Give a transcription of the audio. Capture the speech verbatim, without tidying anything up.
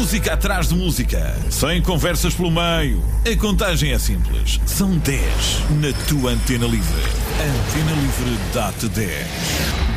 Música atrás de música, sem conversas pelo meio. A contagem é simples. São dez na tua Antena Livre. Antena Livre dá-te dez.